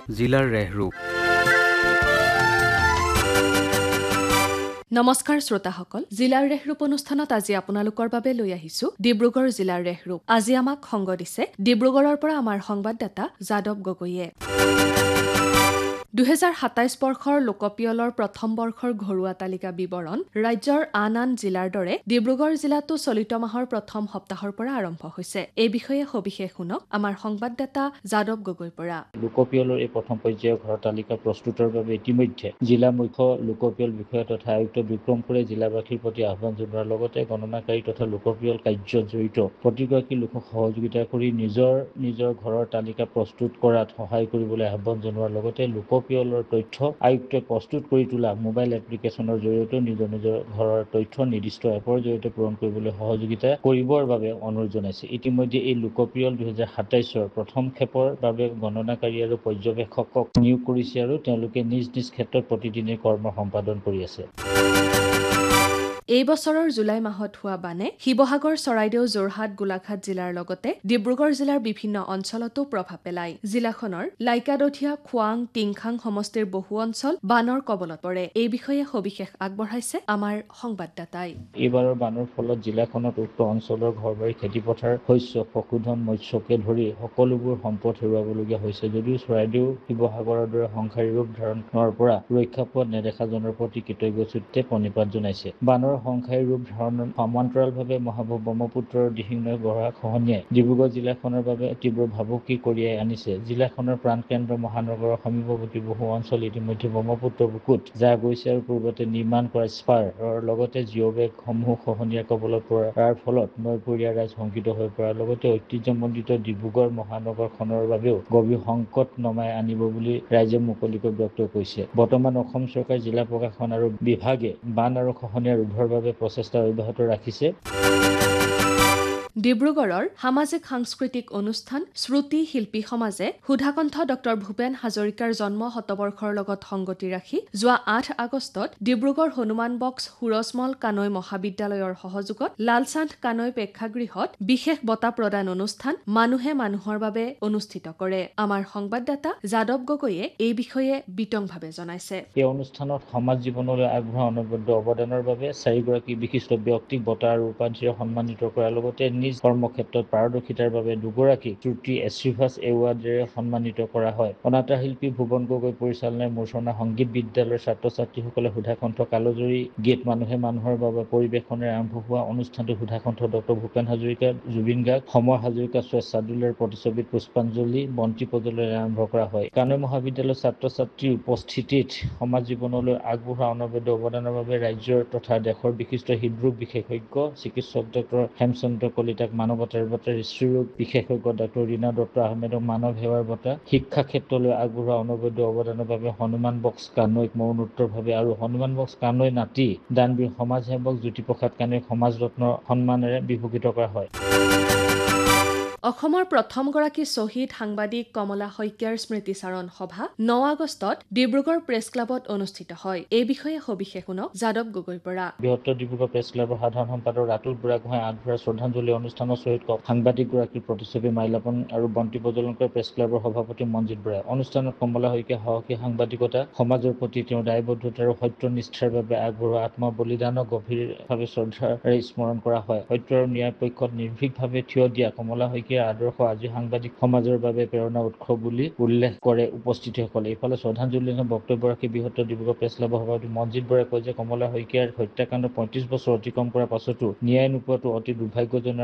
জিলাৰ ৰেহৰূপ। নমস্কাৰ শ্ৰোতাসকল, জিলাৰ ৰেহৰূপ অনুষ্ঠানত আজি আপোনালোকৰ বাবে লৈ আহিছো ডিব্ৰুগড় জিলাৰ ৰেহৰূপ। আজি আমাক সংগ দিছে ডিব্ৰুগড়ৰ পৰা আমাৰ সংবাদদাতা যাদৱ গগৈয়ে। ২০২৭ বৰ্ষৰ লোকপিয়লৰ প্ৰথম বৰ্ষৰ ঘৰুৱা তালিকা বিৱৰণ ৰাজ্যৰ আন আন জিলাৰ দৰে ডিব্ৰুগড় জিলাতো চলিত মাহৰ প্ৰথম সপ্তাহৰ পৰা আৰম্ভ হৈছে। এই বিষয়ে সবিশেষ শুনক আমাৰ সংবাদদাতা যাদৱ গগৈৰ পৰা। লোকপিয়লৰ এই প্ৰথম পৰ্যায়ৰ ঘৰৰ তালিকা প্ৰস্তুতৰ বাবে ইতিমধ্যে জিলা মুখ্য লোকপিয়ল বিষয়া তথা আয়ুক্ত বিক্ৰম খুৰে জিলাবাসীৰ প্ৰতি আহ্বান জনোৱাৰ লগতে গণনাকাৰী তথা লোকপিয়ল কাৰ্যত জড়িত প্ৰতিগৰাকী লোকক সহযোগিতা কৰি নিজৰ ঘৰৰ তালিকা প্ৰস্তুত কৰাত সহায় কৰিবলৈ আহ্বান জনোৱাৰ লগতে লোকপিয়লৰ তথ্য আয়ুক্তই প্ৰস্তুত কৰি তোলা মোবাইল এপ্লিকেশ্যনৰ জৰিয়তে নিজৰ ঘৰৰ তথ্য নিৰ্দিষ্ট এপৰ জৰিয়তে পূৰণ কৰিবলৈ সহযোগিতা কৰিবৰ বাবে অনুৰোধ জনাইছে। ইতিমধ্যে এই লোকপিয়ল ২০২৭ৰ প্ৰথম ক্ষেপৰ বাবে গণনাকাৰী আৰু পৰ্যবেক্ষকক নিয়োগ কৰিছে আৰু তেওঁলোকে নিজ ক্ষেত্ৰত প্ৰতিদিনে কৰ্ম সম্পাদন কৰি আছে। এই বছৰৰ জুলাই মাহত হোৱা বানে শিৱসাগৰ, চৰাইদেউ, যোৰহাট, গোলাঘাট জিলাৰ লগতে ডিব্ৰুগড় জিলাৰ বিভিন্ন অঞ্চলতো প্ৰভাৱ পেলায়। জিলাখনৰ লাইকাদঠিয়া, খোৱাং, টিংখাং সমষ্টিৰ বহু অঞ্চল বানৰ কবলত পৰে। এই বিষয়ে সবিশেষ আগবঢ়াইছে আমাৰ সংবাদদাতাই। এইবাৰৰ বানৰ ফলত জিলাখনত উক্ত অঞ্চলৰ ঘৰবাৰী, খেতিপথাৰ, শস্য, পশুধন, মৎস্যকে ধৰি সকলোবোৰ সম্পদ হেৰুৱাবলগীয়া হৈছে যদিও চৰাইদেউ, শিৱসাগৰৰ দৰে সংসাৰী ৰূপ ধাৰণৰ পৰা ৰক্ষা পোৱাত নেদেখাজনৰ প্ৰতি কৃতজ্ঞচিত্তে প্ৰণিপাত জনাইছে। বানৰ সংসাৰী ৰূপ ধাৰণৰ সমান্তৰালভাৱে ব্ৰহ্মপুত্ৰৰ দিহিঙৰ গৰাখহনীয়াই ডিব্ৰুগড় জিলাখনৰ বাবে তীব্ৰ ভাবুকি কঢ়িয়াই আনিছে। জিলাখনৰ প্ৰাণকেন্দ্ৰ মহানগৰৰ সমীপৱৰ্তী বহু অঞ্চল ইতিমধ্যে ব্ৰহ্মপুত্ৰ বুকুত যা গৈছে আৰু পূৰ্বতে নিৰ্মাণ কৰা স্পাৰৰ লগতে জিঅ'বেগসমূহ খহনীয়াৰ কবলত পৰাৰ ফলত নৈপৰীয়া ৰাইজ শংকিত হৈ পৰাৰ লগতে ঐতিহ্যমণ্ডিত ডিব্ৰুগড় মহানগৰখনৰ বাবেও গভীৰ সংকট নমাই আনিব বুলি ৰাইজে মুকলিকৈ ব্যক্ত কৰিছে। বৰ্তমান অসম চৰকাৰ, জিলা প্ৰশাসন আৰু বিভাগে বান আৰু খহনীয়া ৰোধৰ বাবে প্ৰচেষ্টা অব্যাহত ৰাখিছে। ডিব্ৰুগড়ৰ সামাজিক সাংস্কৃতিক অনুষ্ঠান শ্ৰুতি শিল্পী সমাজে সুধাকণ্ঠ ডক্টৰ ভূপেন হাজৰিকাৰ জন্ম শতবৰ্ষৰ লগত সংগতি ৰাখি যোৱা ৮ আগষ্টত ডিব্ৰুগড় হনুমান বক্স সুৰজমল কানৈ মহাবিদ্যালয়ৰ সহযোগত লালচান্দ কানৈ প্ৰেক্ষাগৃহত বিশেষ বঁটা প্ৰদান অনুষ্ঠান মানুহে মানুহৰ বাবে অনুষ্ঠিত কৰে। আমাৰ সংবাদদাতা যাদৱ গগৈয়ে এই বিষয়ে বিতংভাৱে জনাইছে। এই অনুষ্ঠানত সমাজ জীৱনলৈ আগবঢ়োৱা অনবদ্য অৱদানৰ বাবে 4গৰাকী বিশিষ্ট ব্যক্তিক বঁটা আৰু উপাধিৰে সন্মানিত কৰাৰ লগতে নিজ কৰ্মক্ষেত্ৰত পাৰদৰ্শিতাৰ বাবে 2গৰাকী শ্ৰুতি এচিভাছ এৱাৰ্ডেৰে সন্মানিত কৰা হয়। অনাতাঁৰ শিল্পী ভুৱন গগৈ পৰিচালনাৰে মূৰ্ছনা সংগীত বিদ্যালয়ৰ ছাত্ৰ-ছাত্ৰীসকলে সুধাকণ্ঠ কালজয়ী গীত মানুহে মানুহৰ বাবে পৰিৱেশনেৰে আৰম্ভ হোৱা অনুষ্ঠানটো সুধাকণ্ঠ ডক্টৰ ভূপেন হাজৰিকা, জুবিন গাৰ্গ, সমৰ হাজৰিকা স্বেচ্ছাদোলৰ প্ৰতিচ্ছবিত পুষ্পাঞ্জলি বন্তি প্ৰজ্বলনেৰে আৰম্ভ কৰা হয়। কানৈ মহাবিদ্যালয়ৰ ছাত্ৰ-ছাত্ৰীৰ উপস্থিতিত সমাজ জীৱনলৈ আগবঢ়োৱা অনবদ্য অৱদানৰ বাবে ৰাজ্যৰ তথা দেশৰ বিশিষ্ট হৃদৰোগ বিশেষজ্ঞ চিকিৎসক ডক্টৰ হেমচন্দ্ৰ কলিতাক মানৱতাৰ বঁটা, স্ত্ৰীৰোগ বিশেষজ্ঞ ডক্টৰ ৰীনা দত্ত আহমেদক মানৱ সেৱাৰ বঁটা, শিক্ষা ক্ষেত্ৰলৈ আগবঢ়োৱা অনবদ্য অৱদানৰ বাবে হনুমান বক্স কানৈক মৰণোত্তৰভাৱে আৰু হনুমান বক্স কানৈ নাতি দানবীৰ সমাজসেৱক জ্যোতিপ্ৰসাদ কানৈক সমাজ ৰত্ন সন্মানেৰে বিভূষিত কৰা হয়। অসমৰ প্ৰথমগৰাকী শ্বহীদ সাংবাদিক কমলা শইকীয়াৰ স্মৃতিচাৰণ সভা ৯ আগষ্টত ডিব্ৰুগড় প্ৰেছ ক্লাবত অনুষ্ঠিত হয়। এই বিষয়ে সবিশেষ শুনক যাদৱ গগৈৰ পৰা। বৃহত্তৰ ডিব্ৰুগড় প্ৰেছ ক্লাবৰ সাধাৰণ সম্পাদক ৰাতুল বুঢ়াগোহাঁই আগবঢ়োৱা শ্ৰদ্ধাঞ্জলি অনুষ্ঠানত শ্বহীদ সাংবাদিকগৰাকীৰ প্ৰতিচ্ছবি মাল্যাৰ্পণ আৰু বন্তি প্ৰজ্বলন কৰে প্ৰেছ ক্লাবৰ সভাপতি মনজিৎ বৰাই। অনুষ্ঠানত কমলা শইকীয়াই সাহসী সাংবাদিকতা, সমাজৰ প্ৰতি তেওঁৰ দায়বদ্ধতা আৰু সত্যনিষ্ঠাৰ বাবে আগবঢ়োৱা আত্মবলিদানক গভীৰভাৱে শ্ৰদ্ধাৰে স্মৰণ কৰা হয়। সত্য আৰু ন্যায়ৰ পক্ষত নিৰ্ভীকভাৱে থিয় দিয়া কমলা শইকীয়াৰ আদৰ্শ আজি সাংবাদিক সমাজৰ বাবে প্ৰেৰণা উৎস বুলি উল্লেখ কৰে উপস্থিতসকলে। ইফালে শ্ৰদ্ধাঞ্জলি বক্তব্য ৰাখি বৃহত্তৰ ডিব্ৰুগড় প্ৰেছ ক্লাবৰ সভাপতি মনজিৎ বৰাই কয় যে কমলা শইকীয়াৰ হত্যাকাণ্ড ৩৫ বছৰ অতিক্ৰম কৰাৰ পাছতো ন্যায় নোপোৱাটো অতি দুৰ্ভাগ্যজনক